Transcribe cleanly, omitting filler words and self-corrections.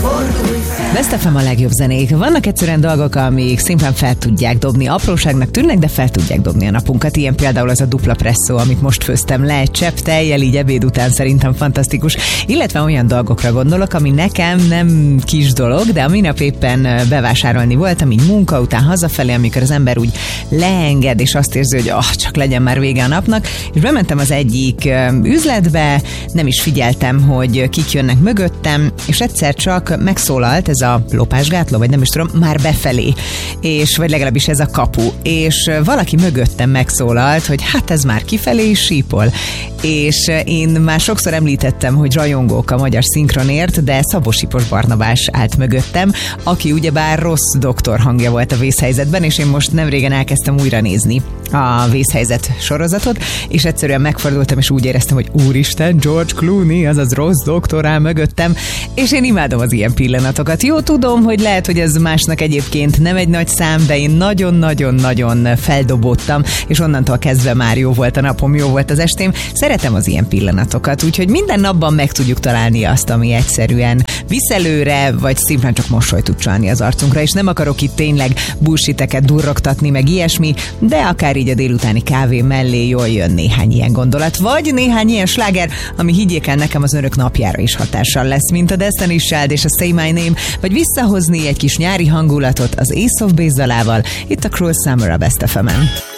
Best FM a legjobb zenék. Vannak egyszerűen dolgok, amik szimplán fel tudják dobni. Apróságnak tűnnek, de fel tudják dobni a napunkat. Ilyen például az a dupla presszó, amit most főztem le egy csepp tejjel, így ebéd után szerintem fantasztikus. Illetve olyan dolgokra gondolok, ami nekem nem kis dolog, de a minap éppen bevásárolni voltam, így munka után hazafelé, amikor az ember úgy leenged, és azt érzi, hogy csak legyen már vége a napnak. És bementem az egyik üzletbe, nem is figyeltem, hogy kik jönnek mögöttem, és egyszer csak megszólalt ez a lopásgátló, vagy nem is tudom, már befelé, és vagy legalábbis ez a kapu, és valaki mögöttem megszólalt, hogy hát ez már kifelé is sípol. És én már sokszor említettem, hogy rajongók a magyar szinkronért, de Szabó Sipos Barnabás állt mögöttem, aki ugyebár rossz doktor hangja volt a Vészhelyzetben, és én most nemrégen elkezdtem újra nézni a Vészhelyzet sorozatot, és egyszerűen megfordultam, és úgy éreztem, hogy úristen, George Clooney, azaz rossz doktor áll mögöttem, és én imádom az ilyen pillanatokat. Jó, tudom, hogy lehet, hogy ez másnak egyébként nem egy nagy szám, de én nagyon-nagyon-nagyon feldobódtam, és onnantól kezdve már jó volt a napom, jó volt az estém. Szeretem az ilyen pillanatokat, úgyhogy minden napban meg tudjuk találni azt, ami egyszerűen visz előre, vagy szimplán csak mosolyt tud csalni az arcunkra, és nem akarok itt tényleg bullshiteket durrogtatni, meg ilyesmi, de akár így a délutáni kávé mellé jól jön néhány ilyen gondolat, vagy néhány ilyen sláger, ami higgyék el nekem az önök napjára is hatással lesz, mint a Destiny's Child és a Say My Name, vagy visszahozni egy kis nyári hangulatot az Ace of Base dalával, itt a Cruel Summer a Best FM-en.